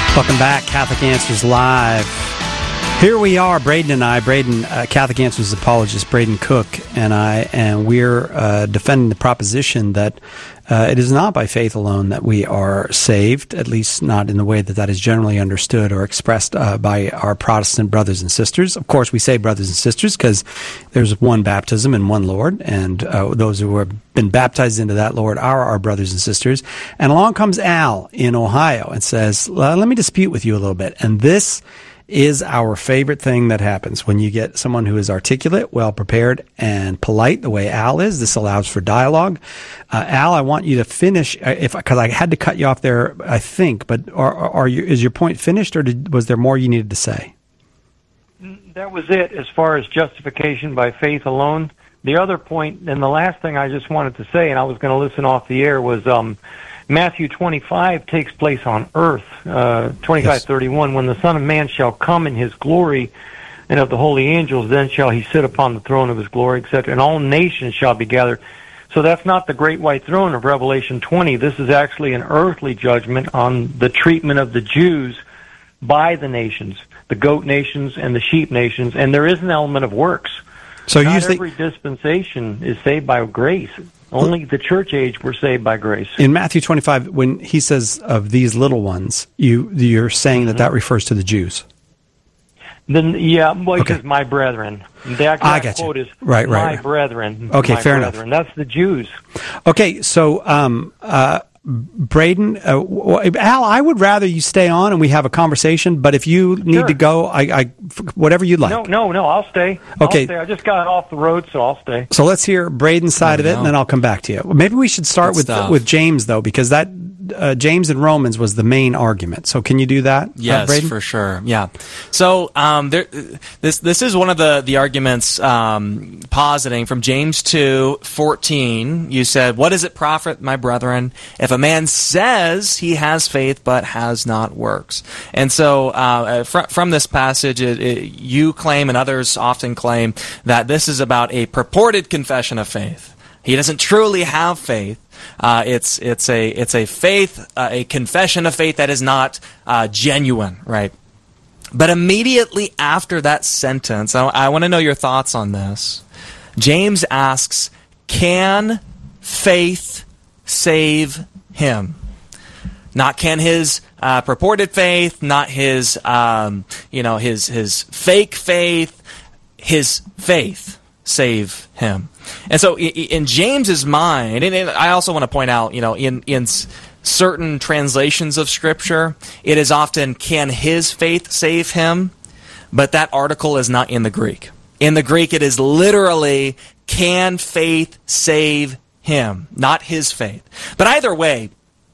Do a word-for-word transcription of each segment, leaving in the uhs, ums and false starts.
Welcome back, Catholic Answers Live. Here we are, Braden and I, Braden, uh, Catholic Answers apologist, Braden Cook and I, and we're uh, defending the proposition that uh, it is not by faith alone that we are saved, at least not in the way that that is generally understood or expressed uh, by our Protestant brothers and sisters. Of course, we say brothers and sisters because there's one baptism and one Lord, and uh, those who have been baptized into that Lord are our brothers and sisters. And along comes Al in Ohio and says, let me dispute with you a little bit. And this is our favorite thing that happens when you get someone who is articulate, well-prepared, and polite the way Al is. This allows for dialogue. Uh, Al, I want you to finish, if because I had to cut you off there, I think, but are, are you, is your point finished, or did, was there more you needed to say? That was it as far as justification by faith alone. The other point, and the last thing I just wanted to say, and I was going to listen off the air, was um, Matthew twenty-five takes place on earth, uh, twenty-five thirty-one, when the Son of Man shall come in his glory, and of the holy angels, then shall he sit upon the throne of his glory, et cetera, and all nations shall be gathered. So that's not the great white throne of Revelation twenty. This is actually an earthly judgment on the treatment of the Jews by the nations, the goat nations and the sheep nations, and there is an element of works. So not you think every dispensation is saved by grace. Only the church age were saved by grace. In Matthew twenty-five, when he says of these little ones, you, you're saying that that refers to the Jews. Then, yeah, well, he Okay. says, my brethren. The I exact got you. quote is, Right, right, my right. brethren. Okay, my fair brethren. That's the Jews. Okay, so um, uh, Braden, uh, w- Al, I would rather you stay on and we have a conversation. But if you need Sure. to go, I, I whatever you'd like. No, no, no, I'll stay. Okay. I'll stay. I just got off the road, so I'll stay. So let's hear Braden's side There of we it, go. and then I'll come back to you. Maybe we should start Good with stuff. with James though, because that uh, James and Romans was the main argument. So can you do that? uh, Yes, Braden? for sure. Yeah. So um, there, this this is one of the the arguments um, positing from James two fourteen. You said, "What does it profit, my brethren, if a man says he has faith but has not works?" And so uh, fr- from this passage, it, it, you claim and others often claim that this is about a purported confession of faith. He doesn't truly have faith. Uh, it's it's a it's a faith, uh, a confession of faith that is not uh, genuine, right? But immediately after that sentence, I, I want to know your thoughts on this. James asks, "Can faith save him?" Not can his uh, purported faith, not his um, you know his his fake faith, his faith save him. And so in James's mind, and I also want to point out, you know, in, in certain translations of Scripture, it is often, can his faith save him? But that article is not in the Greek. In the Greek, it is literally, can faith save him? Not his faith. But either way,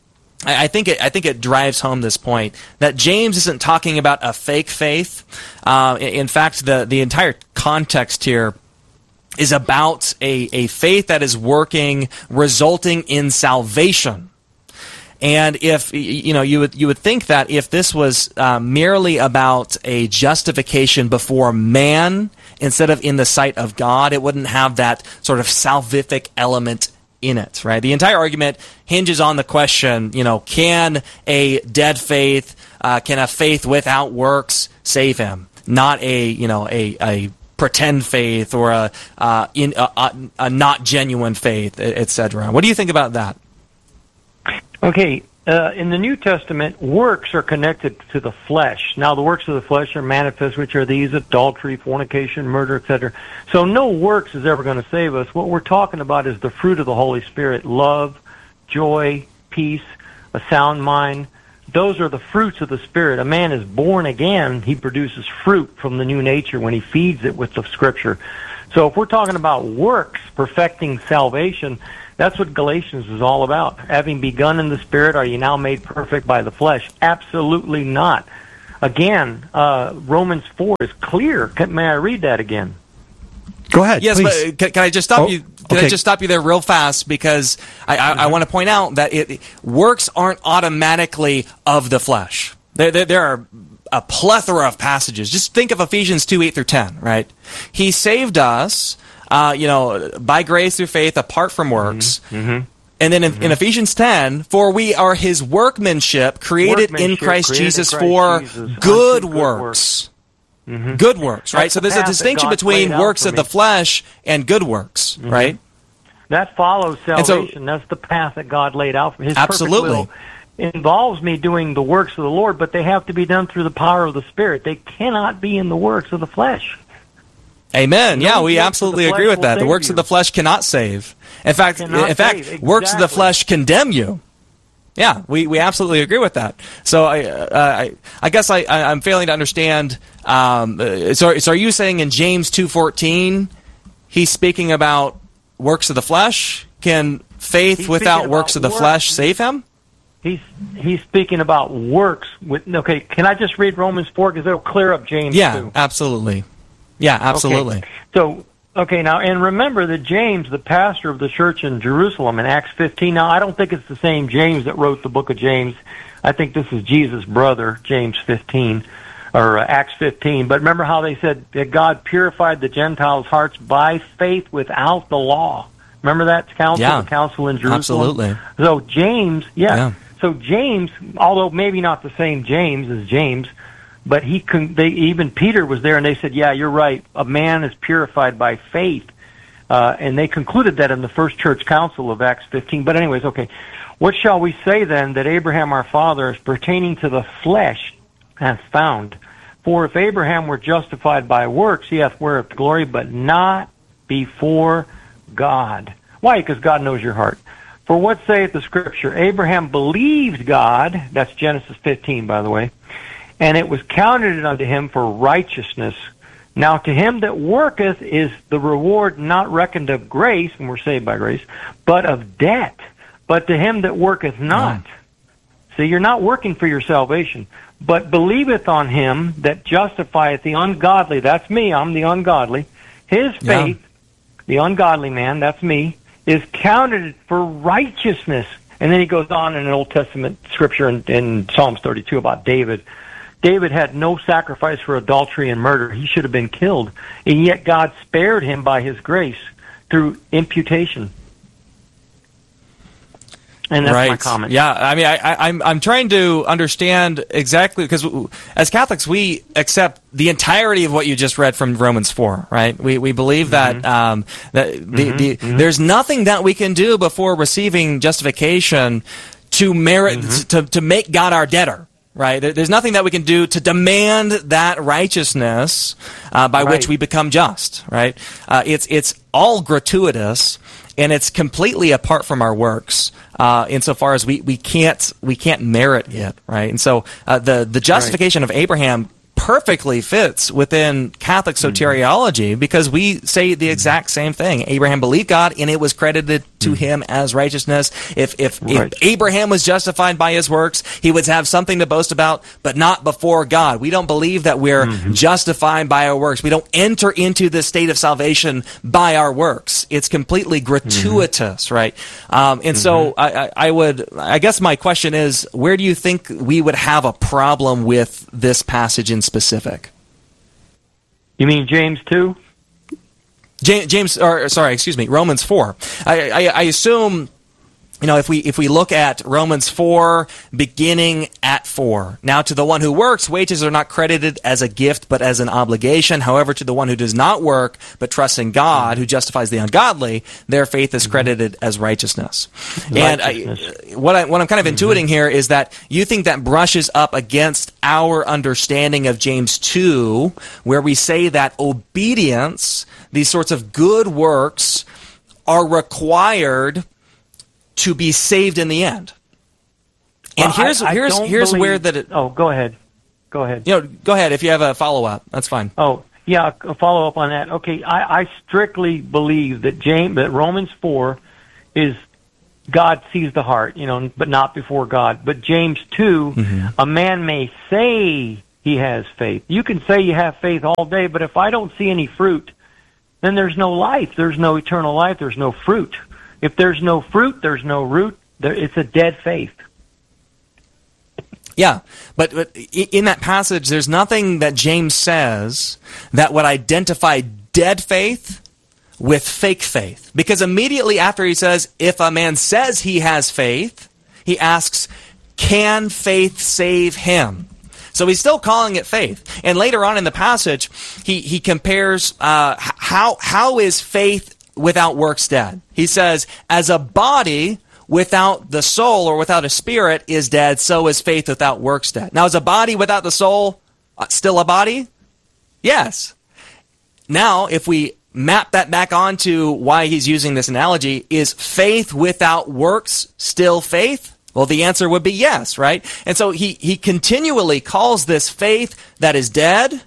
I think it. I think it drives home this point that James isn't talking about a fake faith. Uh, in fact, the the entire context here is about a, a faith that is working, resulting in salvation. And if you know, you would you would think that if this was uh, merely about a justification before man instead of in the sight of God, it wouldn't have that sort of salvific element in it, right? The entire argument hinges on the question, you know, can a dead faith, uh, can a faith without works save him? Not a you know a a pretend faith or a, uh, in, a, a, a not genuine faith, et cetera. What do you think about that? Okay, uh, in the New Testament, works are connected to the flesh. Now, the works of the flesh are manifest, which are these: adultery, fornication, murder, et cetera. So no works is ever going to save us. What we're talking about is the fruit of the Holy Spirit: love, joy, peace, a sound mind. Those are the fruits of the Spirit. A man is born again. He produces fruit from the new nature when he feeds it with the Scripture. So if we're talking about works perfecting salvation, that's what Galatians is all about. Having begun in the Spirit, are you now made perfect by the flesh? Absolutely not. Again, uh, Romans four is clear. Can, may I read that again? Go ahead. Yes, please. but can, can I just stop Oh, you? Can okay. I just stop you there real fast because I, I, I want to point out that it, works aren't automatically of the flesh. There, there, there are a plethora of passages. Just think of Ephesians two eight through ten. Right? He saved us, uh, you know, by grace through faith, apart from works. Mm-hmm. And then in, mm-hmm. in Ephesians ten, for we are his workmanship, created workmanship, in Christ created Jesus in Christ for Jesus, good, good works. works. Mm-hmm. Good works, right? That's so there's the a path distinction that God between laid out works for of the me. flesh and good works, Mm-hmm. right? That follows so- salvation. That's the path that God laid out for me. His Absolutely. perfect will involves me doing the works of the Lord, but they have to be done through the power of the Spirit. They cannot be in the works of the flesh. Amen. No Yeah, we works of absolutely the agree flesh with that. will The save works you. of the flesh cannot save. In fact, Cannot in fact, save. works of the Exactly. flesh condemn you. Yeah, we, we absolutely agree with that. So I uh, I, I guess I, I I'm failing to understand. Um, uh, so so are you saying in James two fourteen, he's speaking about works of the flesh? Can faith He's without speaking works of about the works. flesh save him? He's he's speaking about works. With okay, can I just read Romans four because it'll clear up James Yeah, two. absolutely. Yeah, absolutely. Okay. So, okay, now, and remember that James, the pastor of the church in Jerusalem in Acts fifteen, now I don't think it's the same James that wrote the book of James. I think this is Jesus' brother, James fifteen, or uh, Acts fifteen. But remember how they said that God purified the Gentiles' hearts by faith without the law. Remember that council, Yeah, the council in Jerusalem? absolutely. So James, yeah. Yeah. So James, although maybe not the same James as James, but he con- they even Peter was there, and they said, "Yeah, you're right. A man is purified by faith," uh, and they concluded that in the first church council of Acts fifteen. But anyways, okay, what shall we say then that Abraham our father, as pertaining to the flesh, hath found? For if Abraham were justified by works, he hath whereof glory, but not before God. Why? Because God knows your heart. For what saith the Scripture? Abraham believed God. That's Genesis fifteen, by the way. And it was counted unto him for righteousness. Now to him that worketh is the reward not reckoned of grace, and we're saved by grace, but of debt. But to him that worketh not. See, you're not working for your salvation, but believeth on him that justifieth the ungodly. That's me, I'm the ungodly. His faith, yeah. the ungodly man, that's me, is counted for righteousness. And then he goes on in an Old Testament scripture in, in Psalms thirty-two about David. David had no sacrifice for adultery and murder. He should have been killed. And yet God spared him by his grace through imputation. And that's right. my comment. Yeah, I mean, I, I, I'm I'm trying to understand exactly, because as Catholics we accept the entirety of what you just read from Romans four, right? We we believe that Mm-hmm. um, that the, Mm-hmm. the, Mm-hmm. there's nothing that we can do before receiving justification to merit Mm-hmm. to to make God our debtor. Right? There- There's nothing that we can do to demand that righteousness uh, by Right. which we become just. Right? Uh, it's it's all gratuitous, and it's completely apart from our works, uh, insofar as we, we can't we can't merit it. Right? And so uh, the the justification of Abraham perfectly fits within Catholic soteriology, because we say the exact same thing. Abraham believed God, and it was credited to him as righteousness. If if, Right. if Abraham was justified by his works, he would have something to boast about, but not before God. We don't believe that we're Mm-hmm. justified by our works. We don't enter into the state of salvation by our works. It's completely gratuitous, Mm-hmm. right? Um, and so I, I, I would, I guess my question is, where do you think we would have a problem with this passage in specific? You mean James two? James, James, or sorry, excuse me, Romans four. I, I, I assume, you know, if we if we look at Romans four, beginning at four. Now, to the one who works, wages are not credited as a gift, but as an obligation. However, to the one who does not work, but trusts in God, who justifies the ungodly, their faith is credited as righteousness. And Righteousness. I, what I what I'm kind of intuiting here is that you think that brushes up against our understanding of James two, where we say that obedience, these sorts of good works, are required to be saved in the end. And Well, here's I- I here's don't here's believe- where that it, Oh, go ahead. Go ahead. you know, go ahead if you have a follow up. That's fine. Oh, yeah, a follow up on that. Okay, I, I strictly believe that James, that Romans four is God sees the heart, you know, but not before God. But James two, Mm-hmm. a man may say he has faith. You can say you have faith all day, but if I don't see any fruit, then there's no life. There's no eternal life. There's no fruit. If there's no fruit, there's no root. There, it's a dead faith. Yeah, but, but i- in that passage, there's nothing that James says that would identify dead faith with fake faith. Because immediately after he says, if a man says he has faith, he asks, can faith save him? So he's still calling it faith. And later on in the passage, he, he compares uh, how how is faith without works dead. He says, as a body without the soul or without a spirit is dead, so is faith without works dead. Now, is a body without the soul uh, still a body? Yes. Now, if we map that back onto why he's using this analogy, is faith without works still faith? Well, the answer would be yes, right? And so he, he continually calls this faith that is dead,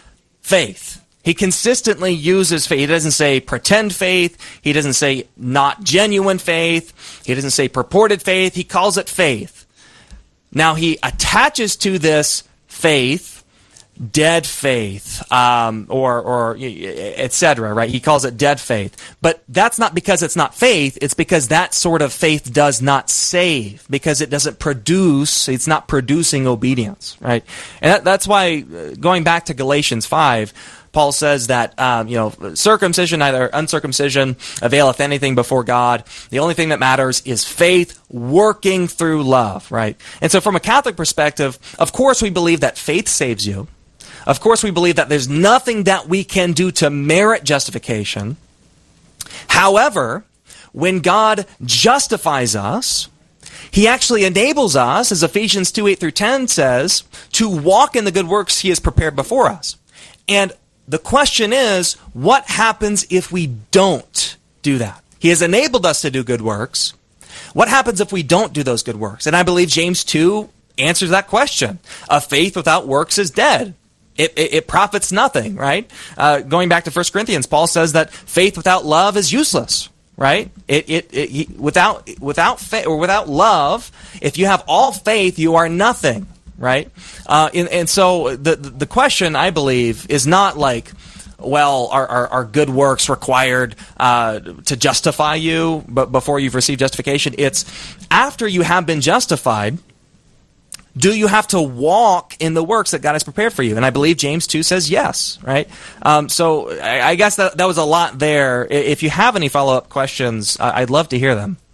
faith. He consistently uses faith. He doesn't say pretend faith. He doesn't say not genuine faith. He doesn't say purported faith. He calls it faith. Now, he attaches to this faith dead faith, um, or, or et cetera, right? He calls it dead faith. But that's not because it's not faith. It's because that sort of faith does not save, because it doesn't produce, it's not producing obedience, right? And that, that's why, going back to Galatians five, Paul says that, um, you know, circumcision, neither uncircumcision availeth anything before God. The only thing that matters is faith working through love, right? And so from a Catholic perspective, of course we believe that faith saves you. Of course we believe that there's nothing that we can do to merit justification. However, when God justifies us, he actually enables us, as Ephesians two, eight through ten says, to walk in the good works he has prepared before us. And the question is, what happens if we don't do that? He has enabled us to do good works. What happens if we don't do those good works? And I believe James two answers that question. A faith without works is dead. It, it, it profits nothing, right? Uh, going back to First Corinthians, Paul says that faith without love is useless, right? It, it, it, without without fa- or without love, if you have all faith, you are nothing, right? Uh, and, and so the the question, I believe, is not like, well, are, are, are good works required uh, to justify you but before you've received justification? It's after you have been justified, do you have to walk in the works that God has prepared for you? And I believe James two says yes, right? Um, so I, I guess that, that was a lot there. If you have any follow-up questions, I'd love to hear them.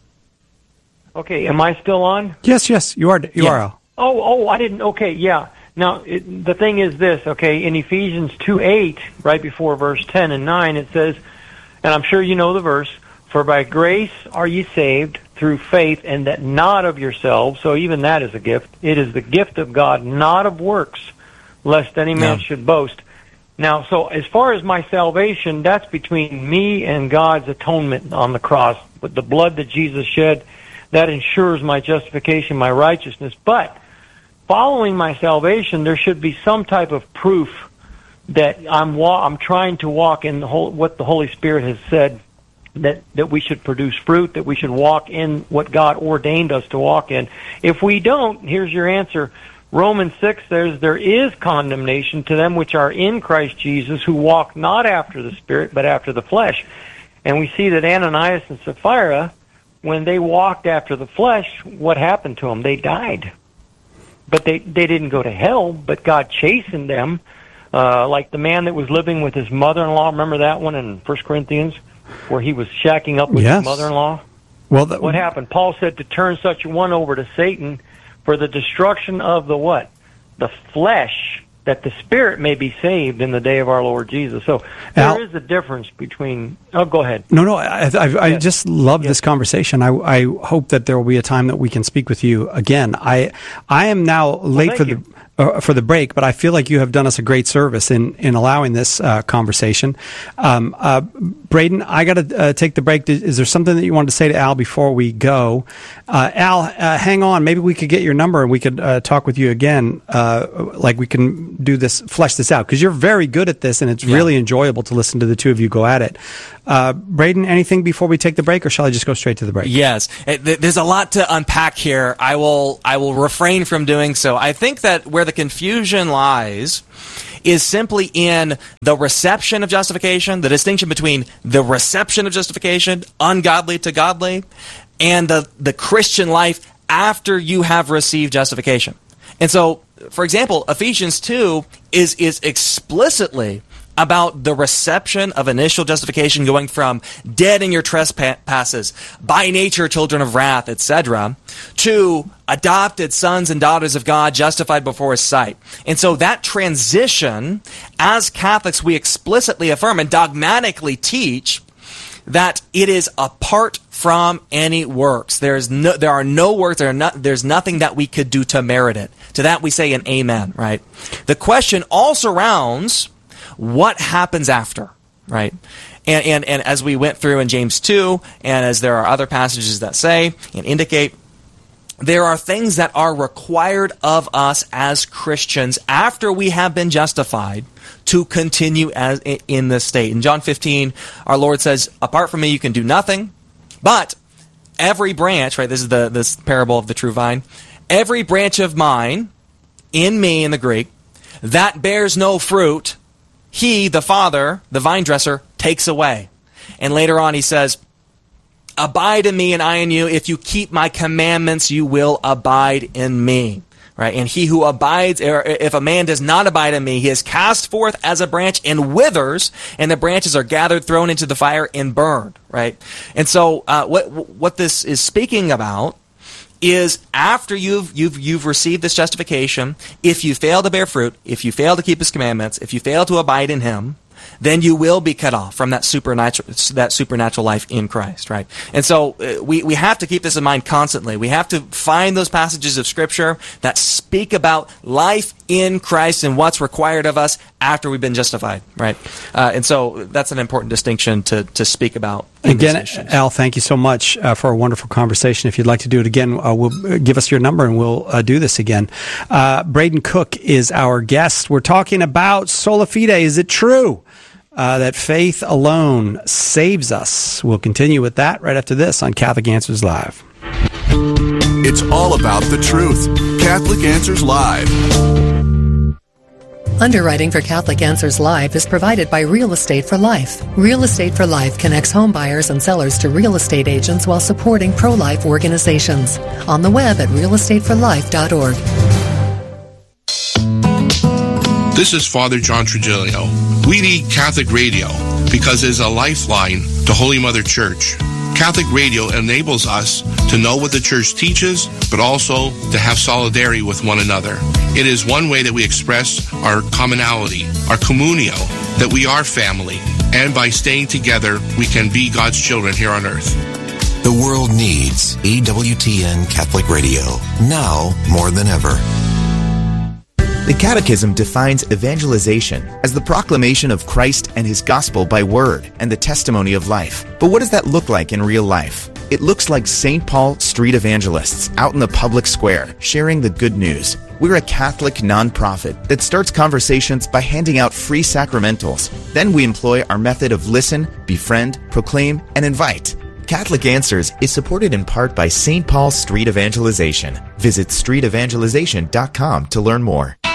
Okay, am I still on? Yes, yes, you are. You Yeah. are. Al. Oh, oh, I didn't. Okay, yeah. Now, it, the thing is this, okay, in Ephesians two eight, right before verse ten and nine, it says, and I'm sure you know the verse, for by grace are ye saved through faith, and that not of yourselves. So even that is a gift. It is the gift of God, not of works, lest any man No. should boast. Now, so as far as my salvation, that's between me and God's atonement on the cross. But the blood that Jesus shed, that ensures my justification, my righteousness. But following my salvation, there should be some type of proof that I'm wa- I'm trying to walk in the whole, what the Holy Spirit has said, that, that we should produce fruit, that we should walk in what God ordained us to walk in. If we don't, here's your answer. Romans six says, there is condemnation to them which are in Christ Jesus, who walk not after the Spirit, but after the flesh. And we see that Ananias and Sapphira, when they walked after the flesh, what happened to them? They died. But they, they didn't go to hell, but God chastened them. Uh, like the man that was living with his mother-in-law, remember that one in First Corinthians? Where he was shacking up with Yes. his mother-in-law? Well, the, What happened? Paul said to turn such a one over to Satan for the destruction of the what? The flesh, that the spirit may be saved in the day of our Lord Jesus. So there Al- is a difference between... Oh, go ahead. No, no, I, I, I Yes. just love Yes. this conversation. I, I hope that there will be a time that we can speak with you again. I, I am now late thank for you. the uh, for the break, but I feel like you have done us a great service in in allowing this uh, conversation. Um, uh, Braden, I got to uh, take the break. Is there something that you wanted to say to Al before we go? Uh, Al, uh, hang on. Maybe we could get your number and we could uh, talk with you again. Uh, like we can do this, flesh this out, because you're very good at this, and it's Yeah. really enjoyable to listen to the two of you go at it. Uh, Braden, anything before we take the break, or shall I just go straight to the break? Yes, It- th- there's a lot to unpack here. I will I will refrain from doing so. I think that where the confusion lies is simply in the reception of justification, the distinction between the reception of justification, ungodly to godly, and the, the Christian life after you have received justification. And so, for example, Ephesians two is is explicitly about the reception of initial justification going from dead in your trespasses, by nature children of wrath, et cetera, to adopted sons and daughters of God, justified before His sight. And so that transition, as Catholics, we explicitly affirm and dogmatically teach that it is apart from any works. There's no, there are no works. There are not, there's nothing that we could do to merit it. To that we say an amen, right? The question all surrounds what happens after, right? And, and, and as we went through in James two, and as there are other passages that say and indicate, there are things that are required of us as Christians after we have been justified to continue as in this state. In John fifteen, our Lord says, apart from me you can do nothing, but every branch, right, this is the this parable of the true vine, every branch of mine, in me in the Greek, that bears no fruit, He, the Father, the vine dresser, takes away. And later on he says, abide in me and I in you. If you keep my commandments, you will abide in me. Right? And he who abides, or if a man does not abide in me, he is cast forth as a branch and withers, and the branches are gathered, thrown into the fire, and burned. Right? And so uh, what what this is speaking about is after you've you've you've received this justification, if you fail to bear fruit, if you fail to keep His commandments, if you fail to abide in Him, then you will be cut off from that supernatural that supernatural life in Christ, right? And so uh, we we have to keep this in mind constantly. We have to find those passages of Scripture that speak about life in Christ and what's required of us after we've been justified, right? Uh, and so that's an important distinction to to speak about. Again, Al, thank you so much uh, for a wonderful conversation. If you'd like to do it again, uh, we'll uh, give us your number and we'll uh, do this again. Uh, Braden Cook is our guest. We're talking about sola fide. Is it true uh, that faith alone saves us? We'll continue with that right after this on Catholic Answers Live. It's all about the truth. Catholic Answers Live. Underwriting for Catholic Answers Live is provided by Real Estate for Life. Real Estate for Life connects home buyers and sellers to real estate agents while supporting pro-life organizations. On the web at real estate for life dot org. This is Father John Trigilio. We need Catholic radio because it is a lifeline to Holy Mother Church. Catholic radio enables us to know what the Church teaches, but also to have solidarity with one another. It is one way that we express our commonality, our communio, that we are family, and by staying together, we can be God's children here on earth. The world needs E W T N Catholic Radio, now more than ever. The Catechism defines evangelization as the proclamation of Christ and His gospel by word and the testimony of life. But what does that look like in real life? It looks like Saint Paul street evangelists out in the public square sharing the good news. We're a Catholic nonprofit that starts conversations by handing out free sacramentals. Then we employ our method of listen, befriend, proclaim, and invite. Catholic Answers is supported in part by Saint Paul Street Evangelization. Visit street evangelization dot com to learn more.